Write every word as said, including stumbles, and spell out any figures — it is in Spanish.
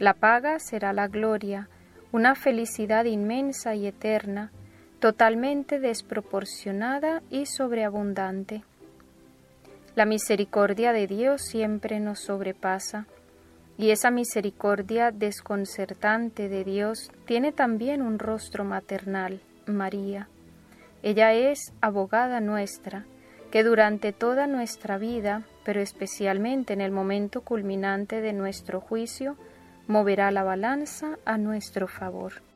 La paga será la gloria, una felicidad inmensa y eterna, totalmente desproporcionada y sobreabundante. La misericordia de Dios siempre nos sobrepasa, y esa misericordia desconcertante de Dios tiene también un rostro maternal, María. Ella es abogada nuestra, que durante toda nuestra vida, pero especialmente en el momento culminante de nuestro juicio, moverá la balanza a nuestro favor.